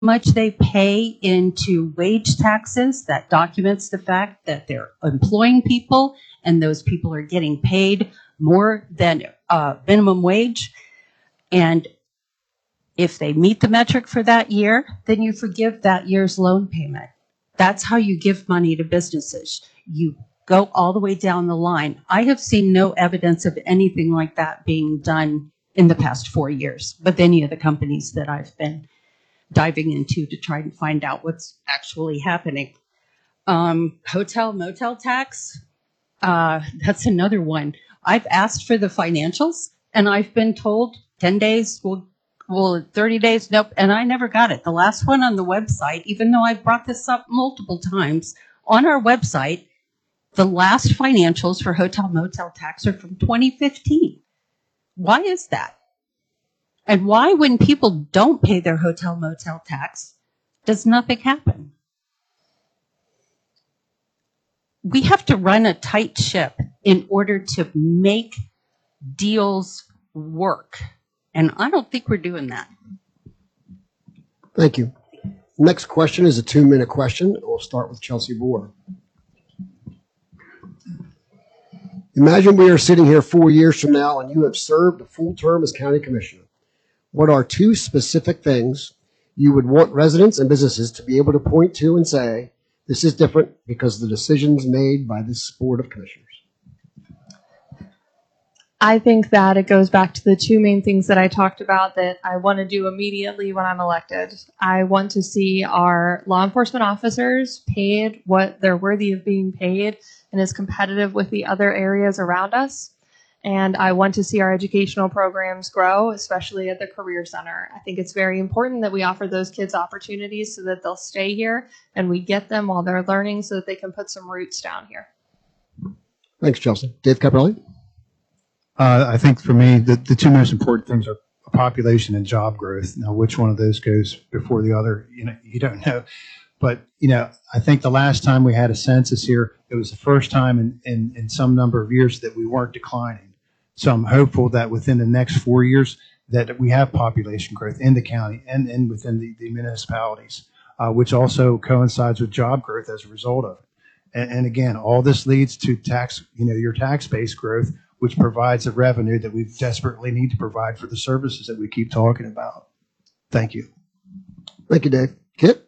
much they pay into wage taxes. That documents the fact that they're employing people and those people are getting paid more than minimum wage. And if they meet the metric for that year, then you forgive that year's loan payment. That's how you give money to businesses. You go all the way down the line. I have seen no evidence of anything like that being done in the past 4 years with any of the companies that I've been diving into to try and find out what's actually happening. Hotel motel tax, that's another one. I've asked for the financials and I've been told 10 days, well, 30 days, nope, and I never got it. The last one on the website, even though I've brought this up multiple times, on our website, the last financials for hotel motel tax are from 2015. Why is that? And why, when people don't pay their hotel motel tax, does nothing happen? We have to run a tight ship in order to make deals work. And I don't think we're doing that. Thank you. Next question is a 2-minute question. We'll start with Chelsea Bohr. Imagine we are sitting here 4 years from now and you have served a full term as county commissioner. What are 2 specific things you would want residents and businesses to be able to point to and say, this is different because of the decisions made by this board of commissioners? I think that it goes back to the 2 main things that I talked about that I want to do immediately when I'm elected. I want to see our law enforcement officers paid what they're worthy of being paid and is competitive with the other areas around us. And I want to see our educational programs grow, especially at the Career Center. I think it's very important that we offer those kids opportunities so that they'll stay here and we get them while they're learning so that they can put some roots down here. Thanks, Chelsea. Dave Caporelli? I think for me, the 2 most important things are population and job growth. Now, which one of those goes before the other, you don't know. But, I think the last time we had a census here, it was the first time in some number of years that we weren't declining. So I'm hopeful that within the next 4 years that we have population growth in the county and within the municipalities, which also coincides with job growth as a result of it. And again, all this leads to tax, your tax base growth, which provides the revenue that we desperately need to provide for the services that we keep talking about. Thank you. Thank you, Dave. Kit?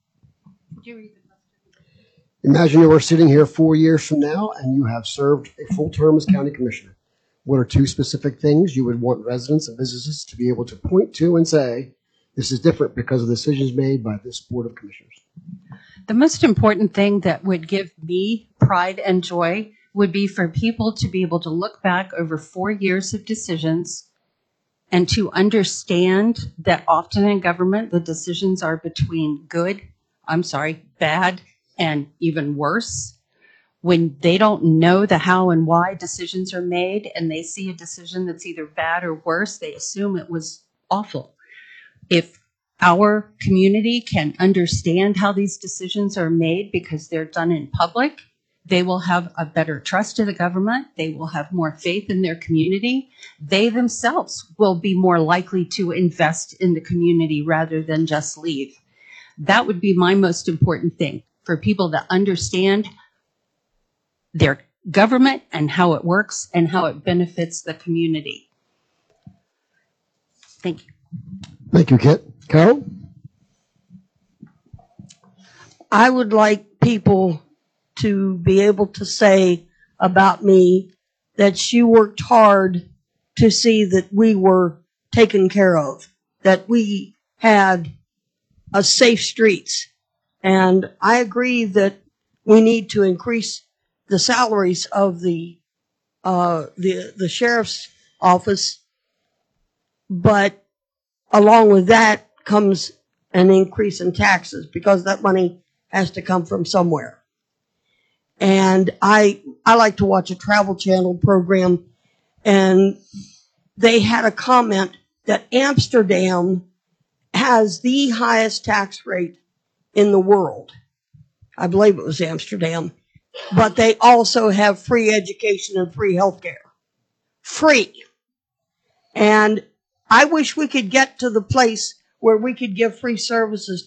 Imagine you are sitting here 4 years from now and you have served a full term as county commissioner. What are 2 specific things you would want residents and businesses to be able to point to and say, this is different because of decisions made by this board of commissioners? The most important thing that would give me pride and joy would be for people to be able to look back over 4 years of decisions and to understand that often in government, the decisions are between bad, and even worse. When they don't know the how and why decisions are made and they see a decision that's either bad or worse, they assume it was awful. If our community can understand how these decisions are made because they're done in public, they will have a better trust in the government. They will have more faith in their community. They themselves will be more likely to invest in the community rather than just leave. That would be my most important thing, for people to understand their government and how it works and how it benefits the community. Thank you. Thank you, Kit. Carol? I would like people to be able to say about me that she worked hard to see that we were taken care of, that we had a safe streets. And I agree that we need to increase the salaries of the sheriff's office, but along with that comes an increase in taxes because that money has to come from somewhere. And I like to watch a Travel Channel program, and they had a comment that Amsterdam has the highest tax rate in the world. I believe it was Amsterdam. But they also have free education and free healthcare. Free. And I wish we could get to the place where we could give free services